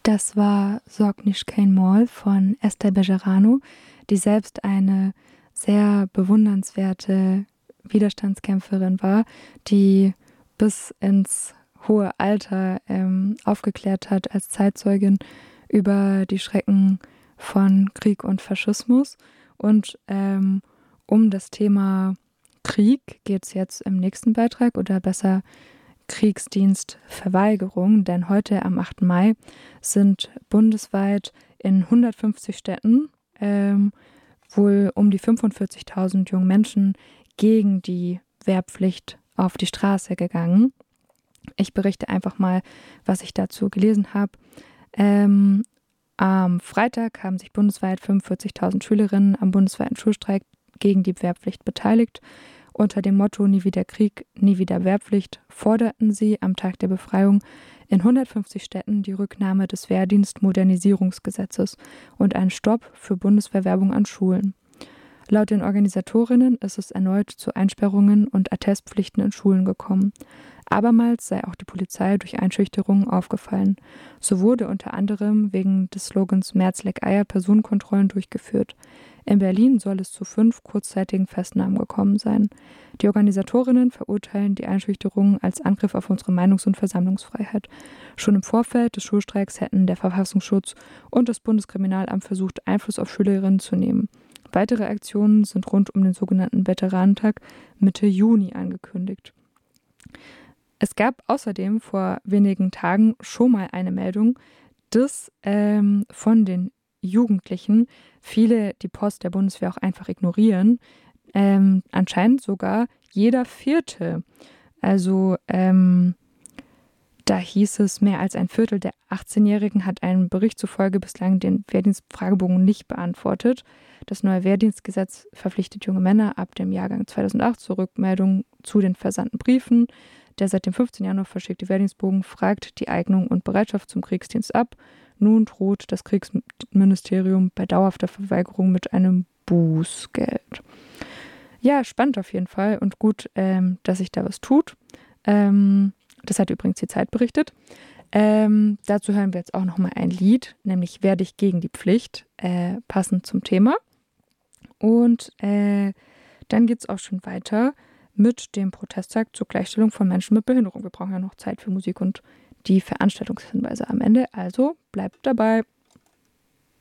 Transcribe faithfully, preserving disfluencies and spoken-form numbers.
Das war Sorg nicht kein Moll von Esther Bejarano, die selbst eine sehr bewundernswerte Widerstandskämpferin war, die bis ins hohe Alter ähm, aufgeklärt hat als Zeitzeugin über die Schrecken von Krieg und Faschismus. Und ähm, um das Thema Krieg geht es jetzt im nächsten Beitrag, oder besser Kriegsdienstverweigerung, denn heute am achten Mai sind bundesweit in hundertfünfzig Städten ähm, wohl um die fünfundvierzigtausend junge Menschen gegen die Wehrpflicht auf die Straße gegangen. Ich berichte einfach mal, was ich dazu gelesen habe. Ähm, am Freitag haben sich bundesweit fünfundvierzigtausend Schülerinnen am bundesweiten Schulstreik gegen die Wehrpflicht beteiligt. Unter dem Motto „Nie wieder Krieg, nie wieder Wehrpflicht“ forderten sie am Tag der Befreiung in hundertfünfzig Städten die Rücknahme des Wehrdienstmodernisierungsgesetzes und einen Stopp für Bundeswehrwerbung an Schulen. Laut den Organisatorinnen ist es erneut zu Einsperrungen und Attestpflichten in Schulen gekommen. Abermals sei auch die Polizei durch Einschüchterungen aufgefallen. So wurde unter anderem wegen des Slogans „Merz leck Eier“ Personenkontrollen durchgeführt. In Berlin soll es zu fünf kurzzeitigen Festnahmen gekommen sein. Die Organisatorinnen verurteilen die Einschüchterungen als Angriff auf unsere Meinungs- und Versammlungsfreiheit. Schon im Vorfeld des Schulstreiks hätten der Verfassungsschutz und das Bundeskriminalamt versucht, Einfluss auf Schülerinnen zu nehmen. Weitere Aktionen sind rund um den sogenannten Veteranentag Mitte Juni angekündigt. Es gab außerdem vor wenigen Tagen schon mal eine Meldung, dass ähm, von den Jugendlichen viele die Post der Bundeswehr auch einfach ignorieren. Ähm, anscheinend sogar jeder Vierte. Also ähm, da hieß es, mehr als ein Viertel der achtzehnjährigen hat einem Bericht zufolge bislang den Wehrdienstfragebogen nicht beantwortet. Das neue Wehrdienstgesetz verpflichtet junge Männer ab dem Jahrgang zweitausendacht zur Rückmeldung zu den versandten Briefen. Der seit dem fünfzehnten Januar verschickte Wehrdienstbogen fragt die Eignung und Bereitschaft zum Kriegsdienst ab. Nun droht das Kriegsministerium bei dauerhafter Verweigerung mit einem Bußgeld. Ja, spannend auf jeden Fall und gut, ähm, dass sich da was tut. Ähm, das hat übrigens die Zeit berichtet. Ähm, dazu hören wir jetzt auch nochmal ein Lied, nämlich Wehr dich gegen die Pflicht, äh, passend zum Thema. Und äh, dann geht es auch schon weiter mit dem Protesttag zur Gleichstellung von Menschen mit Behinderung. Wir brauchen ja noch Zeit für Musik und die Veranstaltungshinweise am Ende, also bleibt dabei.